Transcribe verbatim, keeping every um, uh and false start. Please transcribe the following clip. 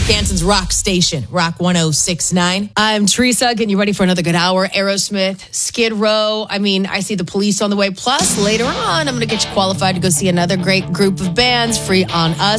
Wisconsin's rock station, Rock one oh six point nine. I'm Teresa, getting you ready for another good hour. Aerosmith, Skid Row. I mean, I see the Police on the way. Plus, later on, I'm going to get you qualified to go see another great group of bands, Free on Us.